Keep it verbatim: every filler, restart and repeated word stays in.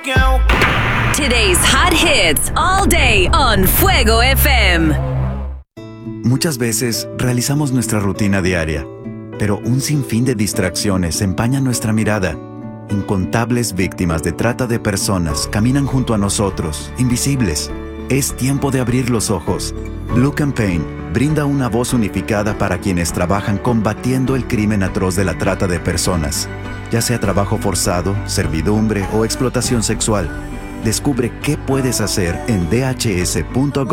Today's hot hits all day on Fuego F M. Muchas veces realizamos nuestra rutina diaria, pero un sinfín de distracciones empañan nuestra mirada. Incontables víctimas de trata de personas caminan junto a nosotros, invisibles. Es tiempo de abrir los ojos. Blue Campaign brinda una voz unificada para quienes trabajan combatiendo el crimen atroz de la trata de personas, ya sea trabajo forzado, servidumbre o explotación sexual. Descubre qué puedes hacer en d h s punto gov.